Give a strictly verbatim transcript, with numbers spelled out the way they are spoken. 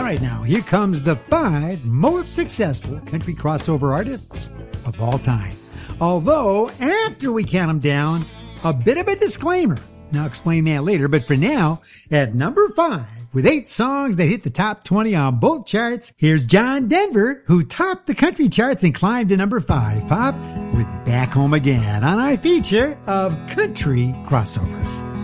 right, now, here comes the five most successful country crossover artists of all time. Although, after we count them down, a bit of a disclaimer. And I'll explain that later, but for now, at number five, with eight songs that hit the top twenty on both charts, here's John Denver, who topped the country charts and climbed to number five, Pop, with Back Home Again on our feature of country crossovers.